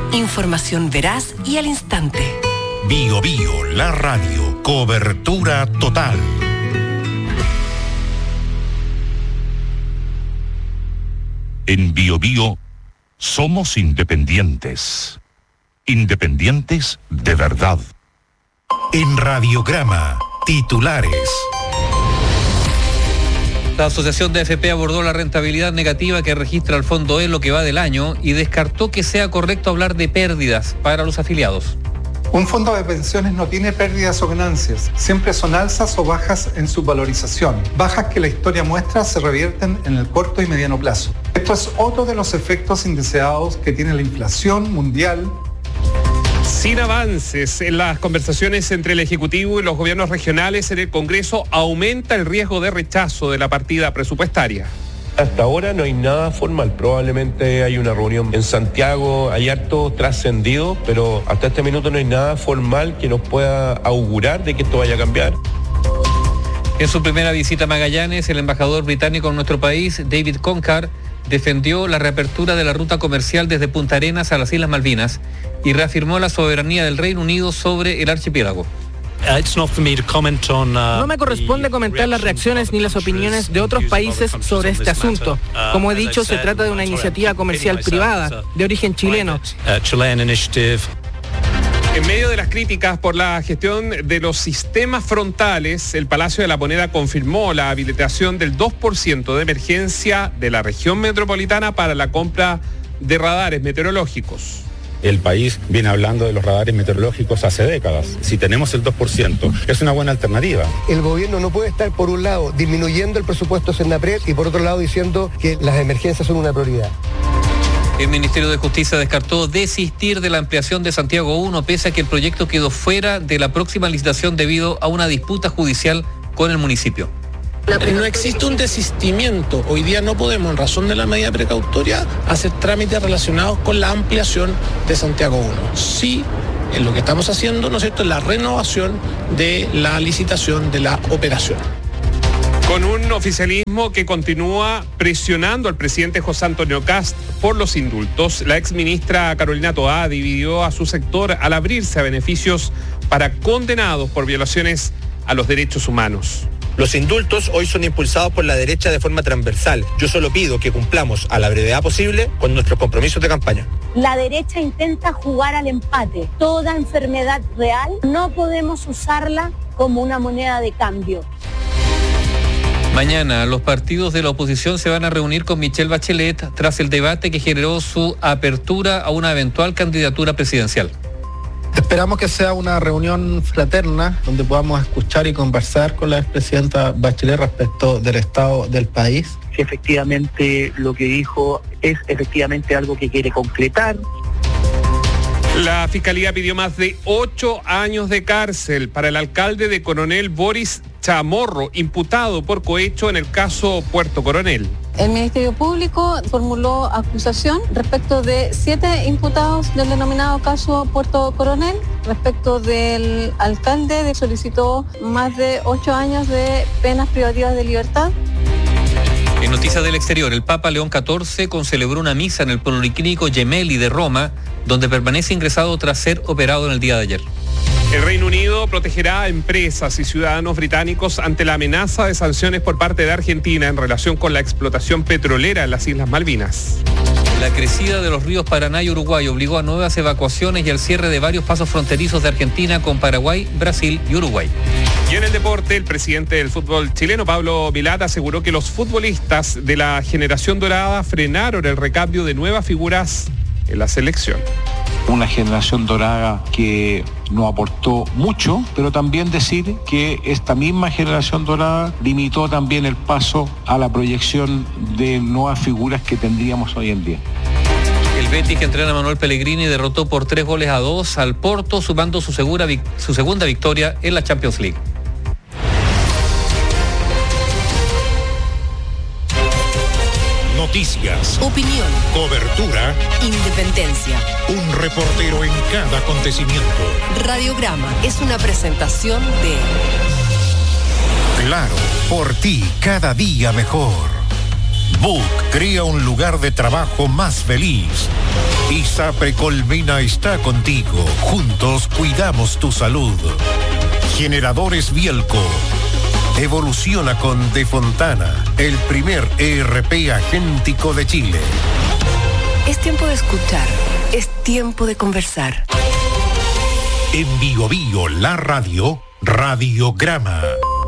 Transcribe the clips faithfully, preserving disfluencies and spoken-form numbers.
Información veraz y al instante. Bio Bio, la radio. Cobertura total. En Bio Bio somos independientes. Independientes de verdad. En Radiograma, titulares. La Asociación de A F P abordó la rentabilidad negativa que registra el Fondo E lo que va del año y descartó que sea correcto hablar de pérdidas para los afiliados. Un fondo de pensiones no tiene pérdidas o ganancias, siempre son alzas o bajas en su valorización, bajas que la historia muestra se revierten en el corto y mediano plazo. Esto es otro de los efectos indeseados que tiene la inflación mundial. Sin avances en las conversaciones entre el Ejecutivo y los gobiernos regionales en el Congreso, aumenta el riesgo de rechazo de la partida presupuestaria. Hasta ahora no hay nada formal, probablemente hay una reunión en Santiago, hay harto trascendido, pero hasta este minuto no hay nada formal que nos pueda augurar de que esto vaya a cambiar. En su primera visita a Magallanes, el embajador británico en nuestro país, David Concar, defendió la reapertura de la ruta comercial desde Punta Arenas a las Islas Malvinas y reafirmó la soberanía del Reino Unido sobre el archipiélago. No me corresponde comentar las reacciones ni las opiniones de otros países sobre este asunto. Como he dicho, se trata de una iniciativa comercial privada, de origen chileno. En medio de las críticas por la gestión de los sistemas frontales, el Palacio de la Moneda confirmó la habilitación del dos por ciento de emergencia de la región metropolitana para la compra de radares meteorológicos. El país viene hablando de los radares meteorológicos hace décadas. Si tenemos el dos por ciento, es una buena alternativa. El gobierno no puede estar, por un lado, disminuyendo el presupuesto Senapred y por otro lado diciendo que las emergencias son una prioridad. El Ministerio de Justicia descartó desistir de la ampliación de Santiago uno, pese a que el proyecto quedó fuera de la próxima licitación debido a una disputa judicial con el municipio. No existe un desistimiento. Hoy día no podemos, en razón de la medida precautoria, hacer trámites relacionados con la ampliación de Santiago uno. Sí, en lo que estamos haciendo, ¿no es cierto?, es la renovación de la licitación de la operación. Con un oficialismo que continúa presionando al presidente José Antonio Kast por los indultos, la exministra Carolina Toá dividió a su sector al abrirse a beneficios para condenados por violaciones a los derechos humanos. Los indultos hoy son impulsados por la derecha de forma transversal. Yo solo pido que cumplamos a la brevedad posible con nuestros compromisos de campaña. La derecha intenta jugar al empate. Toda enfermedad real no podemos usarla como una moneda de cambio. Mañana los partidos de la oposición se van a reunir con Michelle Bachelet tras el debate que generó su apertura a una eventual candidatura presidencial. Esperamos que sea una reunión fraterna donde podamos escuchar y conversar con la expresidenta Bachelet respecto del estado del país. Si efectivamente lo que dijo es efectivamente algo que quiere concretar. La Fiscalía pidió más de ocho años de cárcel para el alcalde de Coronel, Boris Chamorro, imputado por cohecho en el caso Puerto Coronel. El Ministerio Público formuló acusación respecto de siete imputados del denominado caso Puerto Coronel. Respecto del alcalde, que solicitó más de ocho años de penas privativas de libertad. En noticias del exterior, el Papa León catorce concelebró una misa en el Policlínico Gemelli de Roma, donde permanece ingresado tras ser operado en el día de ayer. El Reino Unido protegerá a empresas y ciudadanos británicos ante la amenaza de sanciones por parte de Argentina en relación con la explotación petrolera en las Islas Malvinas. La crecida de los ríos Paraná y Uruguay obligó a nuevas evacuaciones y al cierre de varios pasos fronterizos de Argentina con Paraguay, Brasil y Uruguay. Y en el deporte, el presidente del fútbol chileno, Pablo Vilat, aseguró que los futbolistas de la generación dorada frenaron el recambio de nuevas figuras en la selección. Una generación dorada que nos aportó mucho, pero también decir que esta misma generación dorada limitó también el paso a la proyección de nuevas figuras que tendríamos hoy en día. El Betis, que entrena a Manuel Pellegrini, derrotó por tres goles a dos al Porto, sumando su, segura, su segunda victoria en la Champions League. Noticias, opinión, cobertura, independencia. Un reportero en cada acontecimiento. Radiograma es una presentación de Claro, por ti cada día mejor. Book crea un lugar de trabajo más feliz. ISAPRE Colmena está contigo. Juntos cuidamos tu salud. Generadores Bielco. Evoluciona con De Fontana, el primer E R P agéntico de Chile. Es tiempo de escuchar. Es tiempo de conversar. En Bio Bio, la radio, Radiograma.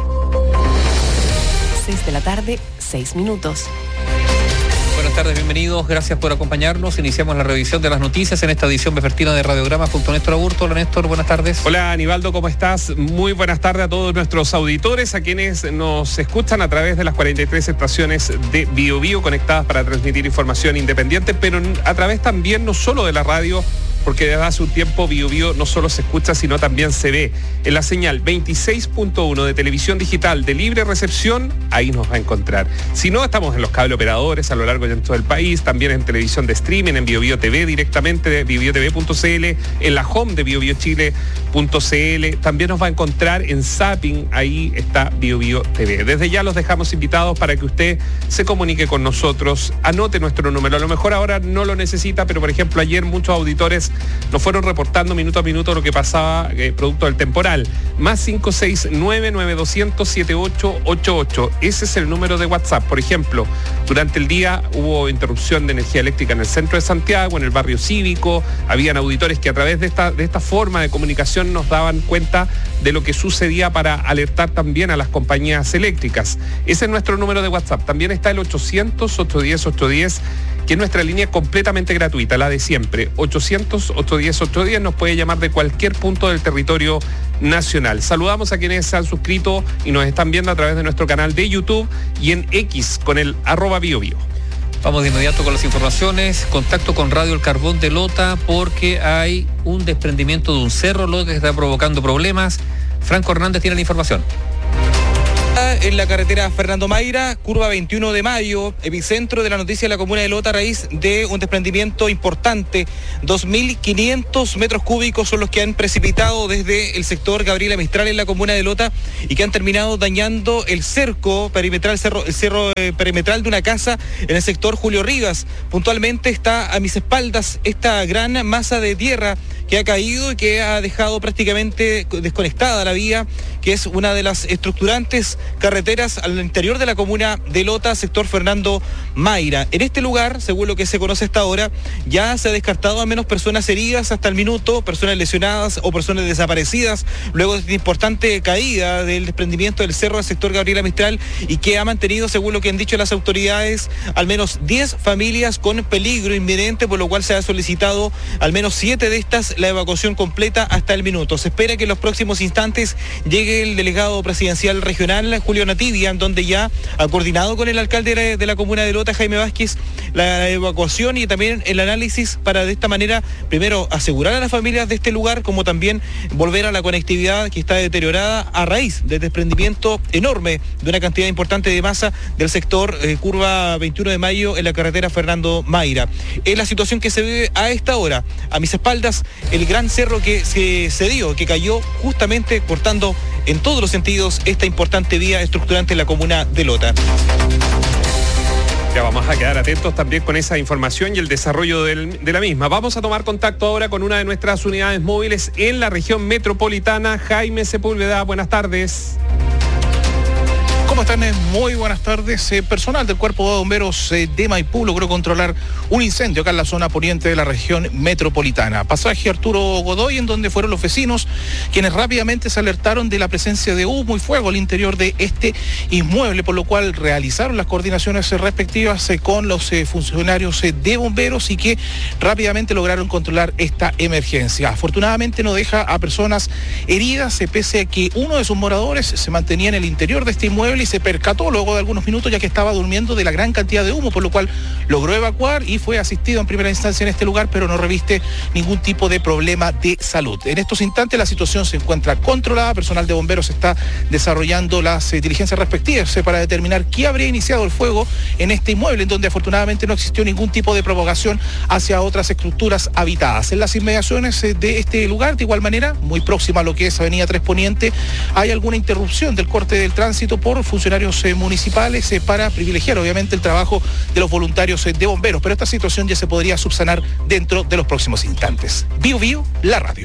Seis de la tarde, seis minutos. Buenas tardes, bienvenidos, gracias por acompañarnos. Iniciamos la revisión de las noticias en esta edición vespertina de Radiograma junto a Néstor Aburto. Hola Néstor, buenas tardes. Hola Aníbaldo, ¿cómo estás? Muy buenas tardes a todos nuestros auditores, a quienes nos escuchan a través de las cuarenta y tres estaciones de Bio Bio conectadas para transmitir información independiente, pero a través también no solo de la radio, porque desde hace un tiempo Bio Bio no solo se escucha, sino también se ve. En la señal veintiséis punto uno de televisión digital de libre recepción, ahí nos va a encontrar. Si no, estamos en los cable operadores a lo largo y ancho del país, también en televisión de streaming, en Bio Bio T V directamente de bio bio t v punto c l, en la home de bio bio chile punto c l, también nos va a encontrar en Zapping, ahí está Bio Bio T V. Desde ya los dejamos invitados para que usted se comunique con nosotros, anote nuestro número. A lo mejor ahora no lo necesita, pero por ejemplo ayer muchos auditores nos fueron reportando minuto a minuto lo que pasaba eh, producto del temporal. Más cinco seis nueve nueve dos cero cero siete ocho ocho ocho. Ese es el número de WhatsApp. Por ejemplo, durante el día hubo interrupción de energía eléctrica en el centro de Santiago, en el barrio cívico. Habían auditores que a través de esta, de esta forma de comunicación nos daban cuenta de lo que sucedía para alertar también a las compañías eléctricas. Ese es nuestro número de WhatsApp. También está el ochocientos, ochocientos diez, ochocientos diez, que es nuestra línea completamente gratuita, la de siempre. ochocientos, ochocientos diez, ochocientos diez, nos puede llamar de cualquier punto del territorio nacional. Saludamos a quienes se han suscrito y nos están viendo a través de nuestro canal de YouTube y en X con el arroba Bio Bio. Vamos de inmediato con las informaciones. Contacto con Radio El Carbón de Lota porque hay un desprendimiento de un cerro Lota que está provocando problemas. Franco Hernández tiene la información. En la carretera Fernando Mayra, curva veintiuno de mayo, epicentro de la noticia de la comuna de Lota a raíz de un desprendimiento importante. dos mil quinientos metros cúbicos son los que han precipitado desde el sector Gabriela Mistral en la comuna de Lota y que han terminado dañando el cerco perimetral, cerro, el cerro eh, perimetral de una casa en el sector Julio Rivas. Puntualmente está a mis espaldas esta gran masa de tierra que ha caído y que ha dejado prácticamente desconectada la vía, que es una de las estructurantes carreteras al interior de la comuna de Lota, sector Fernando Mayra. En este lugar, según lo que se conoce hasta ahora, ya se ha descartado a menos personas heridas hasta el minuto, personas lesionadas o personas desaparecidas, luego de esta importante caída del desprendimiento del cerro del sector Gabriela Mistral y que ha mantenido, según lo que han dicho las autoridades, al menos diez familias con peligro inminente, por lo cual se ha solicitado al menos siete de estas la evacuación completa hasta el minuto. Se espera que en los próximos instantes llegue el delegado presidencial regional, Julio Nativia, donde ya ha coordinado con el alcalde de la, de la comuna de Lota, Jaime Vázquez, la evacuación y también el análisis para de esta manera, primero, asegurar a las familias de este lugar, como también volver a la conectividad que está deteriorada a raíz del desprendimiento enorme de una cantidad importante de masa del sector eh, curva veintiuno de mayo en la carretera Fernando Mayra. Es la situación que se vive a esta hora. A mis espaldas, el gran cerro que se cedió, que cayó justamente cortando en todos los sentidos esta importante vía estructurante en la comuna de Lota. Ya vamos a quedar atentos también con esa información y el desarrollo del, de la misma. Vamos a tomar contacto ahora con una de nuestras unidades móviles en la región metropolitana. Jaime Sepúlveda, buenas tardes. ¿Cómo están? Muy buenas tardes. Eh, personal del Cuerpo de Bomberos eh, de Maipú logró controlar un incendio acá en la zona poniente de la región metropolitana. Pasaje Arturo Godoy, en donde fueron los vecinos quienes rápidamente se alertaron de la presencia de humo y fuego al interior de este inmueble, por lo cual realizaron las coordinaciones respectivas eh, con los eh, funcionarios eh, de bomberos y que rápidamente lograron controlar esta emergencia. Afortunadamente no deja a personas heridas, eh, pese a que uno de sus moradores se mantenía en el interior de este inmueble y se percató luego de algunos minutos ya que estaba durmiendo de la gran cantidad de humo, por lo cual logró evacuar y fue asistido en primera instancia en este lugar, pero no reviste ningún tipo de problema de salud. En estos instantes la situación se encuentra controlada, personal de bomberos está desarrollando las eh, diligencias respectivas eh, para determinar quién habría iniciado el fuego en este inmueble, en donde afortunadamente no existió ningún tipo de propagación hacia otras estructuras habitadas. En las inmediaciones eh, de este lugar, de igual manera, muy próxima a lo que es Avenida Tres Poniente, hay alguna interrupción del corte del tránsito por funcionamiento funcionarios eh, municipales eh, para privilegiar obviamente el trabajo de los voluntarios eh, de bomberos, pero esta situación ya se podría subsanar dentro de los próximos instantes. Bio Bio, la radio.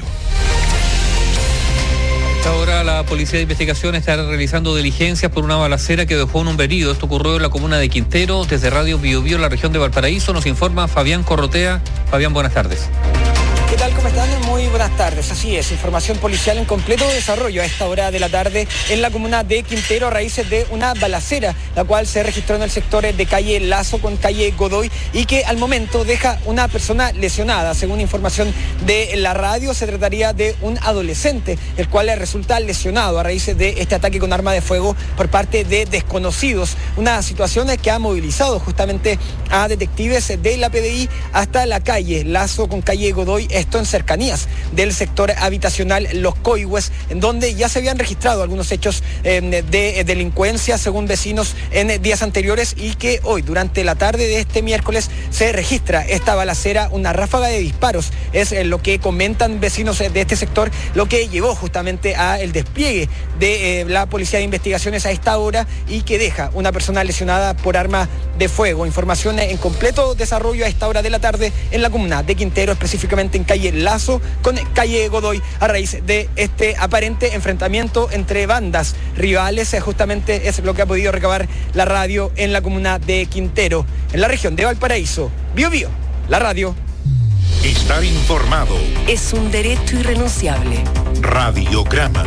Ahora la Policía de Investigación está realizando diligencias por una balacera que dejó un herido. Esto ocurrió en la comuna de Quintero. Desde Radio Bio Bio, la región de Valparaíso, nos informa Fabián Corrotea. Fabián, buenas tardes. ¿Qué tal? ¿Cómo están? Muy buenas tardes. Así es, información policial en completo desarrollo a esta hora de la tarde en la comuna de Quintero a raíz de una balacera, la cual se registró en el sector de calle Lazo con calle Godoy y que al momento deja una persona lesionada. Según información de la radio, se trataría de un adolescente, el cual resulta lesionado a raíz de este ataque con arma de fuego por parte de desconocidos. Una situación que ha movilizado justamente a detectives de la P D I hasta la calle Lazo con calle Godoy, esto en cercanías del sector habitacional Los Coihues, en donde ya se habían registrado algunos hechos eh, de delincuencia según vecinos en días anteriores y que hoy durante la tarde de este miércoles se registra esta balacera, una ráfaga de disparos, es eh, lo que comentan vecinos de este sector, lo que llevó justamente a el despliegue de eh, la Policía de Investigaciones a esta hora y que deja una persona lesionada por arma de fuego. Información en completo desarrollo a esta hora de la tarde en la comuna de Quintero, específicamente en calle Lazo con calle Godoy, a raíz de este aparente enfrentamiento entre bandas rivales. Justamente es lo que ha podido recabar la radio en la comuna de Quintero, en la región de Valparaíso. Bio Bio, la radio. Estar informado es un derecho irrenunciable. Radiograma.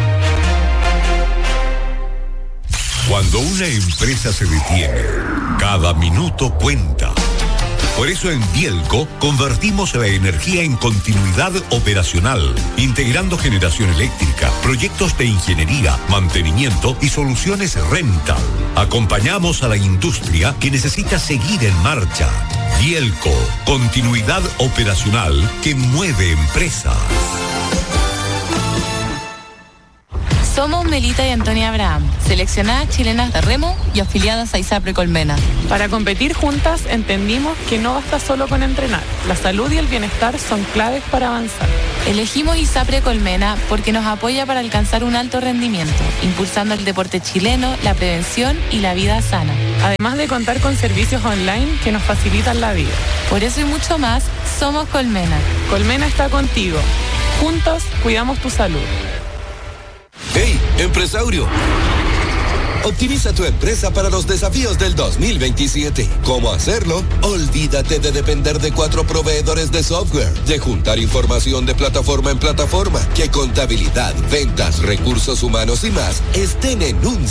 Cuando una empresa se detiene, cada minuto cuenta. Por eso en Bielco convertimos la energía en continuidad operacional, integrando generación eléctrica, proyectos de ingeniería, mantenimiento y soluciones rental. Acompañamos a la industria que necesita seguir en marcha. Bielco, continuidad operacional que mueve empresas. Somos Melita y Antonia Abraham, seleccionadas chilenas de remo y afiliadas a ISAPRE Colmena. Para competir juntas entendimos que no basta solo con entrenar. La salud y el bienestar son claves para avanzar. Elegimos ISAPRE Colmena porque nos apoya para alcanzar un alto rendimiento, impulsando el deporte chileno, la prevención y la vida sana. Además de contar con servicios online que nos facilitan la vida. Por eso y mucho más, somos Colmena. Colmena está contigo. Juntos cuidamos tu salud. ¡Hey, empresario! Optimiza tu empresa para los desafíos del dos mil veintisiete. ¿Cómo hacerlo? Olvídate de depender de cuatro proveedores de software, de juntar información de plataforma en plataforma, que contabilidad, ventas, recursos humanos y más estén en un